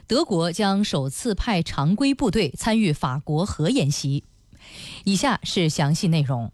德国将首次派常规部队参与法国核演习。以下是详细内容。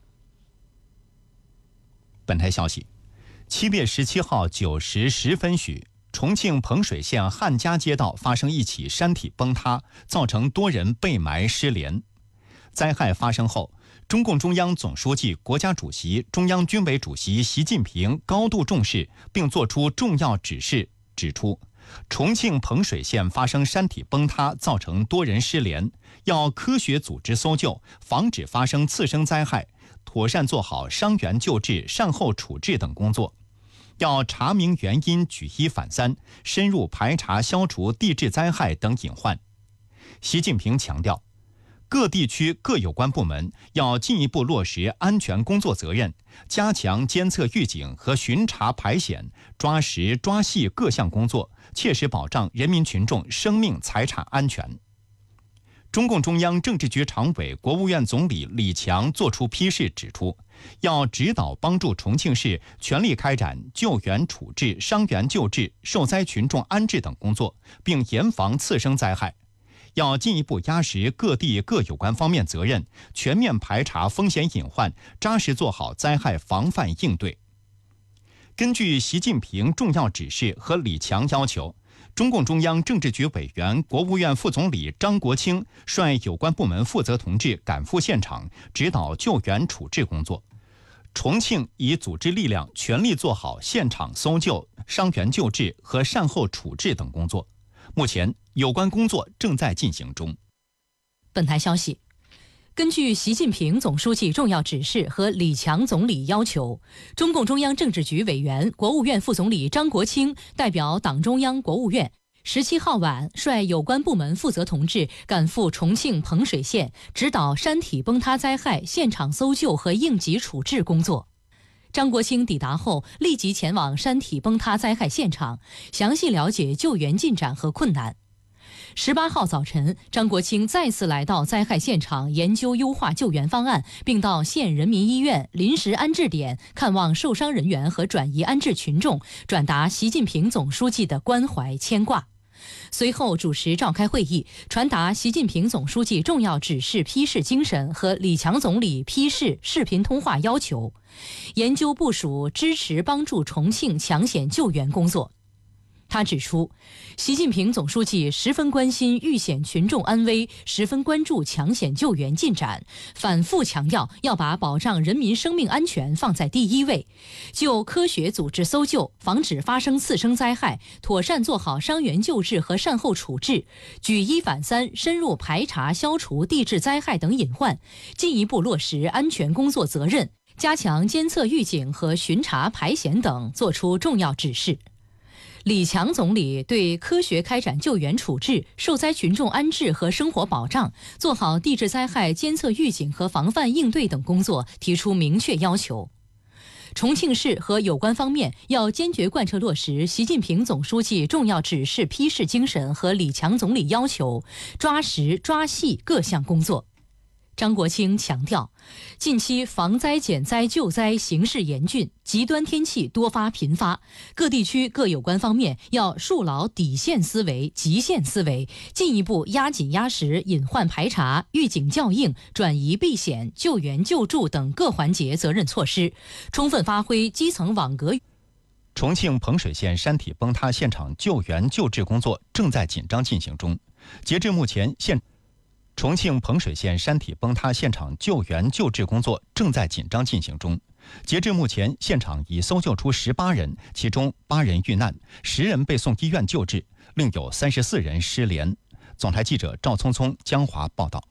本台消息，7月17号9时10分许，重庆彭水县汉家街道发生一起山体崩塌，造成多人被埋失联。灾害发生后，中共中央总书记、国家主席、中央军委主席习近平高度重视，并作出重要指示，指出，重庆彭水县发生山体崩塌，造成多人失联，要科学组织搜救，防止发生次生灾害，妥善做好伤员救治、善后处置等工作。要查明原因，举一反三，深入排查消除地质灾害等隐患。习近平强调，各地区各有关部门要进一步落实安全工作责任，加强监测预警和巡查排险，抓实抓细各项工作，切实保障人民群众生命财产安全。中共中央政治局常委、国务院总理李强作出批示，指出，要指导帮助重庆市全力开展救援处置、伤员救治、受灾群众安置等工作，并严防次生灾害。要进一步压实各地各有关方面责任，全面排查风险隐患，扎实做好灾害防范应对。根据习近平重要指示和李强要求，中共中央政治局委员、国务院副总理张国清率有关部门负责同志赶赴现场，指导救援处置工作。重庆已组织力量全力做好现场搜救、伤员救治和善后处置等工作。目前，有关工作正在进行中。 本台消息，根据习近平总书记重要指示和李强总理要求，中共中央政治局委员、国务院副总理张国清代表党中央、国务院17号晚率有关部门负责同志赶赴重庆彭水县，指导山体崩塌灾害现场搜救和应急处置工作。张国清抵达后，立即前往山体崩塌灾害现场，详细了解救援进展和困难。18号早晨，张国清再次来到灾害现场，研究优化救援方案，并到县人民医院临时安置点看望受伤人员和转移安置群众，转达习近平总书记的关怀牵挂。随后主持召开会议，传达习近平总书记重要指示批示精神和李强总理批示视频通话要求，研究部署支持帮助重庆抢险救援工作。他指出，习近平总书记十分关心遇险群众安危，十分关注抢险救援进展，反复强调要把保障人民生命安全放在第一位，就科学组织搜救，防止发生次生灾害，妥善做好伤员救治和善后处置，举一反三，深入排查消除地质灾害等隐患，进一步落实安全工作责任，加强监测预警和巡查排险等作出重要指示。李强总理对科学开展救援处置、受灾群众安置和生活保障，做好地质灾害监测预警和防范应对等工作提出明确要求。重庆市和有关方面要坚决贯彻落实习近平总书记重要指示批示精神和李强总理要求，抓实抓细各项工作。张国清强调，近期防灾减灾救灾形势严峻，极端天气多发频发，各地区各有关方面要树牢底线思维、极限思维，进一步压紧压实隐患排查、预警校应、转移避险、救援救助等各环节责任措施，充分发挥基层网格。 重庆彭水县山体崩塌现场救援救治工作正在紧张进行中，截至目前，重庆彭水县山体崩塌现场救援救治工作正在紧张进行中。截至目前，现场已搜救出18人，其中8人遇难，10人被送医院救治，另有34人失联。总台记者赵聪聪、江华报道。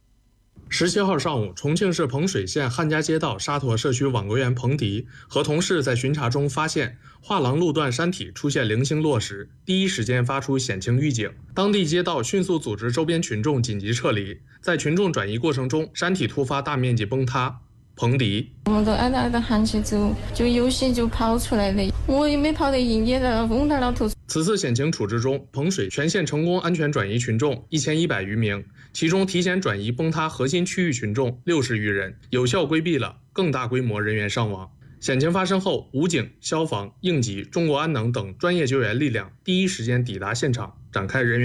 17号上午，重庆市彭水县汉家街道沙坨社区网格员彭迪和同事在巡查中发现画廊路段山体出现零星落石，第一时间发出险情预警。当地街道迅速组织周边群众紧急撤离，在群众转移过程中，山体突发大面积崩塌。彭迪， 我们都挨着喊起走，就有些就跑出来了，我也没跑得赢，也在风台那头。 此次险情处置中，彭水全县成功安全转移群众1100余名，其中提前转移崩塌核心区域群众60余人，有效规避了更大规模人员伤亡。险情发生后，武警、消防、应急、中国安能等专业救援力量第一时间抵达现场，展开人员